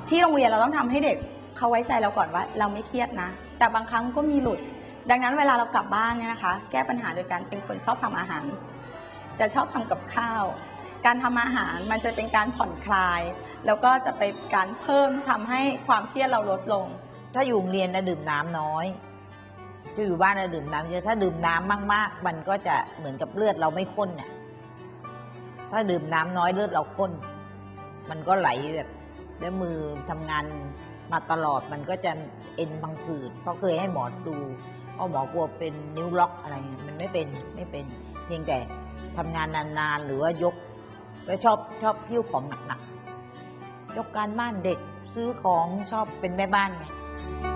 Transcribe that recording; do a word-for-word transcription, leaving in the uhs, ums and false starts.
ที่โรงเรียนเราต้องทำให้เด็กเขาไว้ใจเราก่อนว่าเราไม่เครียดนะแต่บางครั้งก็มีหลุดดังนั้นเวลาเรากลับบ้านเนี่ยนะคะแก้ปัญหาโดยการเป็นคนชอบทำอาหารจะชอบทำกับข้าวการทำอาหารมันจะเป็นการผ่อนคลายแล้วก็จะเป็นการเพิ่มทำให้ความเครียดเราลดลงถ้าอยู่โรงเรียนนะดื่มน้ำน้อยถ้าอยู่บ้านนะดื่มน้ำเยอะถ้าดื่มน้ำมากๆมันก็จะเหมือนกับเลือดเราไม่ข้นเนี่ยถ้าดื่มน้ำน้อยเลือดเราข้นมันก็ไหลแบบแล้วมือทำงานมาตลอดมันก็จะเอ็นพังผืดเพราะเคยให้หมอดูเพราะหมอกลัวเป็นนิ้วล็อกอะไรเงี้ยมันไม่เป็นไม่เป็นเพียงแต่ทำงานนานๆหรือว่ายกแล้วชอบชอบหิ้วของหนักๆยกการบ้านเด็กซื้อของชอบเป็นแม่บ้านไง